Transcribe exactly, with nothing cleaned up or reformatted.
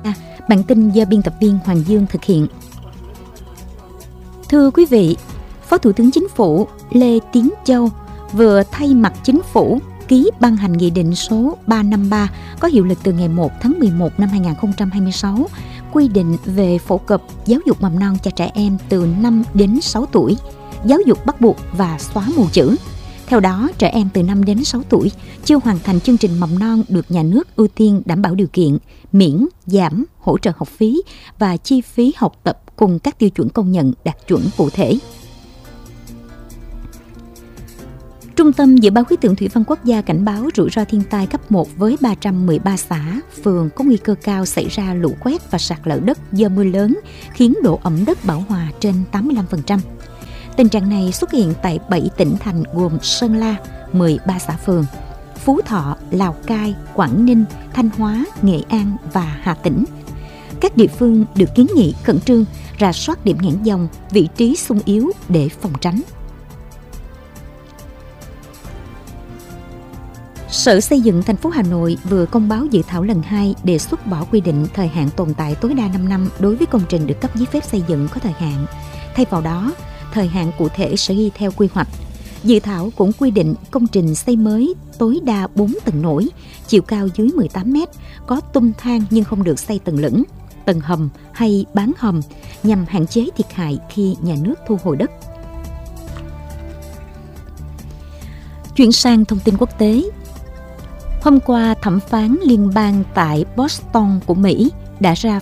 Bản tin do biên tập viên Hoàng Dương thực hiện. Thưa quý vị, Phó Thủ tướng Chính phủ Lê Tiến Châu vừa thay mặt Chính phủ ký ban hành Nghị định số ba trăm năm mươi ba có hiệu lực từ ngày một tháng mười một năm hai nghìn không trăm hai mươi sáu, quy định về phổ cập giáo dục mầm non cho trẻ em từ năm đến sáu tuổi, giáo dục bắt buộc và xóa mù chữ. Theo đó, trẻ em từ năm đến sáu tuổi chưa hoàn thành chương trình mầm non được nhà nước ưu tiên đảm bảo điều kiện, miễn, giảm, hỗ trợ học phí và chi phí học tập cùng các tiêu chuẩn công nhận đạt chuẩn cụ thể. Trung tâm Dự báo Khí tượng Thủy văn Quốc gia cảnh báo rủi ro thiên tai cấp một với ba trăm mười ba xã, phường có nguy cơ cao xảy ra lũ quét và sạt lở đất do mưa lớn, khiến độ ẩm đất bão hòa trên tám mươi lăm phần trăm. Tình trạng này xuất hiện tại bảy tỉnh thành gồm Sơn La, mười ba xã phường, Phú Thọ, Lào Cai, Quảng Ninh, Thanh Hóa, Nghệ An và Hà Tĩnh. Các địa phương được kiến nghị khẩn trương rà soát điểm nghẽn dòng, vị trí xung yếu để phòng tránh. Sở Xây dựng thành phố Hà Nội vừa công báo dự thảo lần hai đề xuất bỏ quy định thời hạn tồn tại tối đa năm năm đối với công trình được cấp giấy phép xây dựng có thời hạn. Thay vào đó, thời hạn cụ thể sẽ ghi theo quy hoạch. Dự thảo cũng quy định công trình xây mới tối đa bốn tầng nổi, chiều cao dưới mười tám mét, có tum thang nhưng không được xây tầng lửng, tầng hầm hay bán hầm nhằm hạn chế thiệt hại khi nhà nước thu hồi đất. Chuyển sang thông tin quốc tế. Hôm qua, thẩm phán liên bang tại Boston của Mỹ đã ra